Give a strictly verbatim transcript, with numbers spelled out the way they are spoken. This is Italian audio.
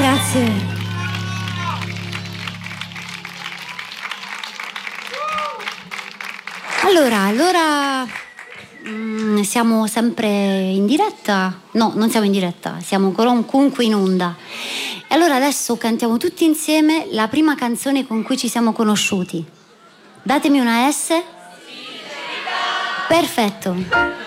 Grazie. Allora, allora mm, siamo sempre in diretta? No, non siamo in diretta, siamo comunque in onda. E allora adesso cantiamo tutti insieme la prima canzone con cui ci siamo conosciuti. Datemi una S. Perfetto.